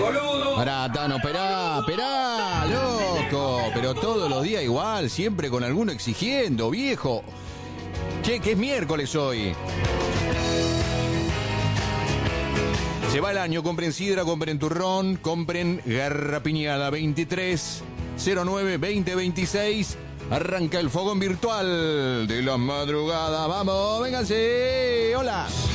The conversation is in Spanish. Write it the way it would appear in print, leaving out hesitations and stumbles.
boludo! Pará, Tano, esperá, loco. Pero todos los días igual, siempre con alguno exigiendo, viejo. Che, que es miércoles hoy. Se va el año, compren sidra, compren turrón, compren garrapiñada 2309-2026. Arranca el fogón virtual de la madrugada. ¡Vamos, vénganse! ¡Hola!